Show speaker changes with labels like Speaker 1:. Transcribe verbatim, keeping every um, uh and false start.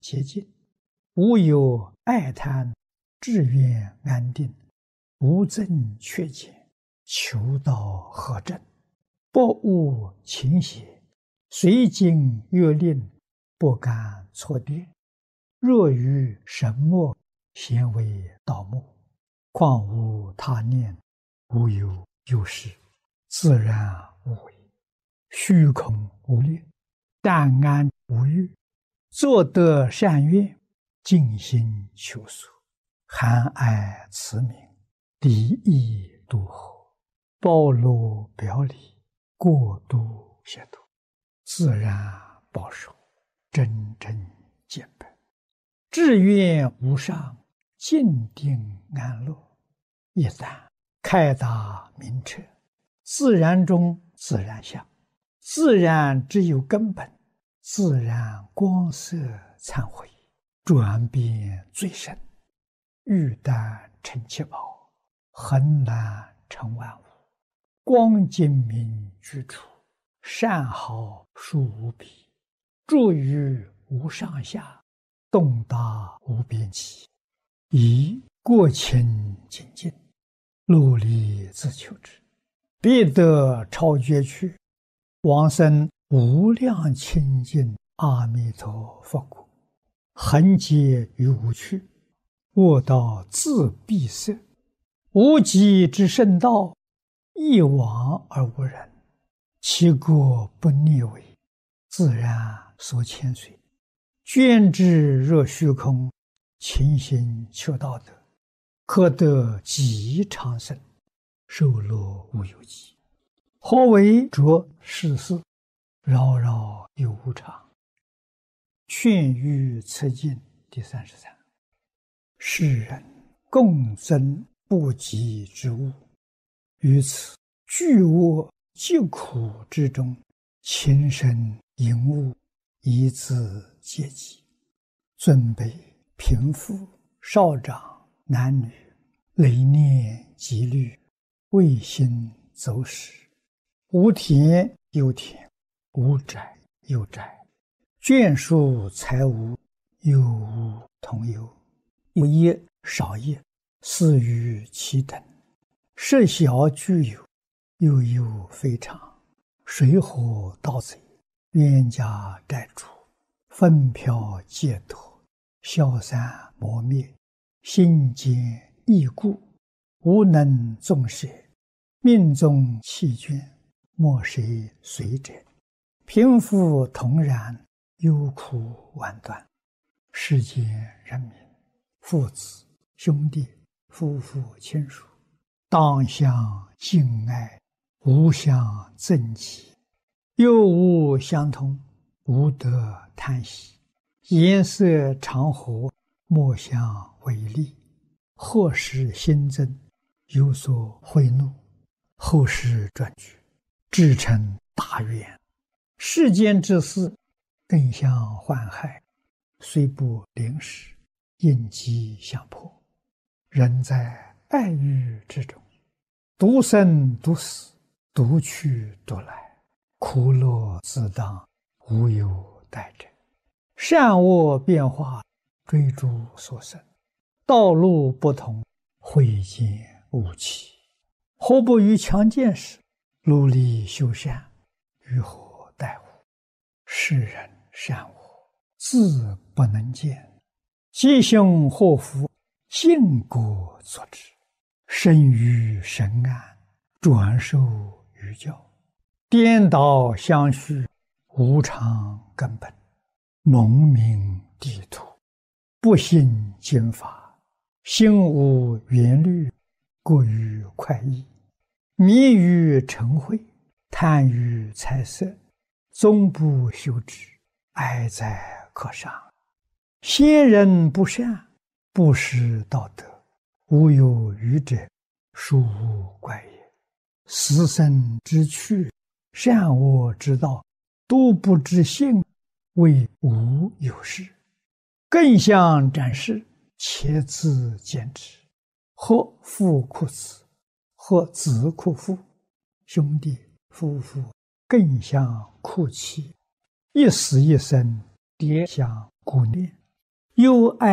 Speaker 1: 洁净，无有爱贪，志愿安定，无增缺减，求道合正，不误情邪，随经越令，不敢错跌。若于神墨，咸为道目，况无他念，无有有事，自然无为，虚空无虑，淡安无欲，作得善愿，尽心求索，含爱慈悯，离意度合，包罗表里，过度协度，自然保守，真正见本，志愿无上，静定安乐。一旦开达明彻，自然中自然相，自然只有根本，自然光色忏悔，转变最深，欲丹成七宝，恒难成万物，光精明居处，善好殊无比，住于无上下，动达无边际，以过清精进，努力自求之，必得超绝去，往生无量清净阿弥陀佛国，恒劫于无趣，卧道自闭塞，无极之圣道，一往而无人，其国不逆违，自然所牵随，捐之若虚空，勤行求道德，可得极长生，寿乐无有极。何为着世事，扰扰有无常。劝喻此经第三十三。世人共争不及之物，于此巨恶疾苦之中，情深淫恶，以自戒己。尊卑贫富少长男女，累念积虑，未心走失，无田有田，无宅有宅，眷属财物，有无同有，有业少业，似于其等，设小具有，又有非常，水火盗贼，冤家债主，纷飘劫夺，消散磨灭，心坚易故，无能纵舍，命中弃捐，莫谁随者，贫富同然，忧苦万端。世间人民，父子兄弟夫妇亲属，当相敬爱，无相憎忌，又无相同，无得叹息，颜色常和，莫相违逆，或使新增，有所贿赂，后世转举，至成大愿。世间之事，更相患害，虽不临时，应机相迫。人在爱欲之中，独生独死，独去独来，苦乐自当，无有代者。善恶变化，追逐所生，道路不同，慧见无期。何不于强健时，努力修善，于何待乎？世人善恶，自不能见，吉凶祸福，因果作之。生于神安，转受于教，颠倒相续，无常根本，蒙名地土，不信经法，心无缘虑，过于快意，迷于尘秽，贪于财色，终不修之，哀哉可伤。先人不善，不识道德，无有愚者，殊无怪也。死生之趣，善恶之道，都不知性，谓无有事。更相展示，且自见之。或父哭子，或子哭父，兄弟夫妇更相哭泣，一死一生，迭相顾念， 又爱